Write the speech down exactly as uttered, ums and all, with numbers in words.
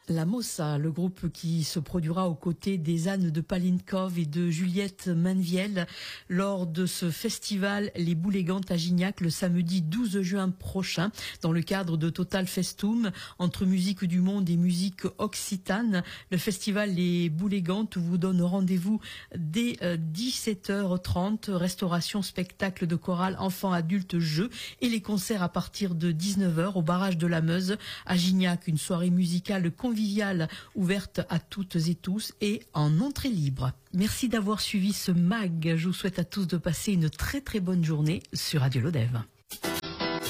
La Mossa, le groupe qui se produira aux côtés des Anne de Palinkov et de Juliette Manviel lors de ce festival Les Boulégantes à Gignac le samedi douze juin prochain dans le cadre de Total Festum entre musique du monde et musique occitane. Le festival Les Boulégantes vous donne rendez-vous dès dix-sept heures trente, restauration, spectacle de chorale, enfants, adultes, jeux et les concerts à partir de dix-neuf heures au barrage de la Meuse à Gignac, une soirée musicale conviviale ouverte à toutes et tous et en entrée libre. Merci d'avoir suivi ce mag. Je vous souhaite à tous de passer une très très bonne journée sur Radio Lodève.